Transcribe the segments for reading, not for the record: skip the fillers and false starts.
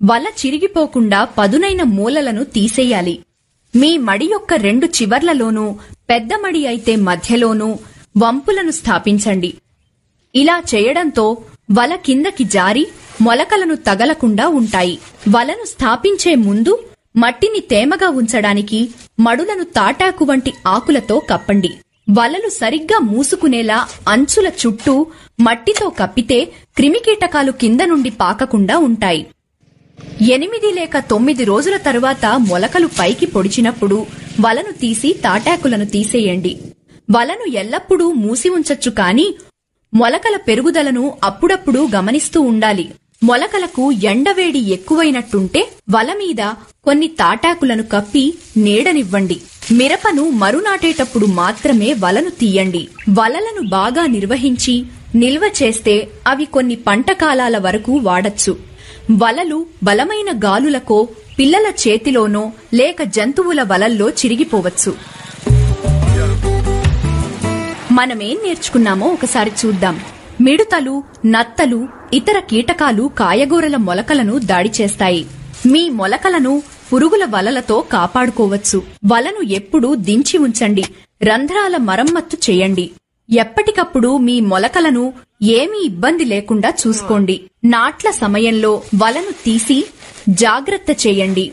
వల చిరిగిపోకుండా పదునైన మూలలను తీసేయాలి. మీ మడి యొక్క 2 చివర్లలోనూ, పెద్ద మడి అయితే మధ్యలోనూ వంపులను స్థాపించండి. ఇలా చేయడంతో వల కిందకి జారి మొలకలను తగలకుండా ఉంటాయి. వలను స్థాపించే ముందు మట్టిని తేమగా ఉంచడానికి మడులను తాటాకు వంటి ఆకులతో కప్పండి. వలలు సరిగ్గా మూసుకునేలా అంచుల చుట్టూ మట్టితో కప్పితే క్రిమికీటకాలు కింద నుండి పాకకుండా ఉంటాయి. 8 లేక 9 రోజుల తరువాత మొలకలు పైకి పొడిచినప్పుడు వలను తీసి తాటాకులను తీసేయండి. వలను ఎల్లప్పుడూ మూసి ఉంచొచ్చు కాని మొలకల పెరుగుదలను అప్పుడప్పుడు గమనిస్తూ ఉండాలి. మొలకలకు ఎండవేడి ఎక్కువైనట్టుంటే వల మీద కొన్ని తాటాకులను కప్పి నీడనివ్వండి. మిరపను మరునాటేటప్పుడు మాత్రమే వలను తీయండి. వలలను బాగా నిర్వహించి నిల్వ చేస్తే అవి కొన్ని పంట కాలాల వరకు వాడచ్చు. వలలు బలమైన గాలులకో, పిల్లల చేతిలోనో లేక జంతువుల వలల్లో చిరిగిపోవచ్చు. మనమేం నేర్చుకున్నామో ఒకసారి చూద్దాం. మిడుతలు, నత్తలు, ఇతర కీటకాలు కాయగూరల మొలకలను దాడి చేస్తాయి. మీ మొలకలను పురుగుల వలలతో కాపాడుకోవచ్చు. వలను ఎప్పుడూ దించి ఉంచండి. రంధ్రాల మరమ్మత్తు చేయండి. ఎప్పటికప్పుడు మీ మొలకలను ఏమీ ఇబ్బంది లేకుండా చూసుకోండి. నాట్ల సమయంలో వలను తీసి జాగ్రత్త చేయండి.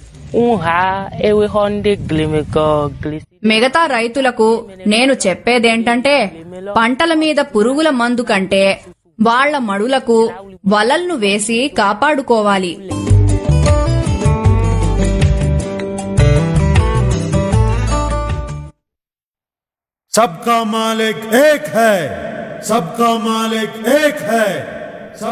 మిగతా రైతులకు నేను చెప్పేదేంటంటే, పంటల మీద పురుగుల మందు కంటే వాళ్ల మడులకు వలలను వేసి కాపాడుకోవాలి. सबका मालिक एक है, सबका मालिक एक है.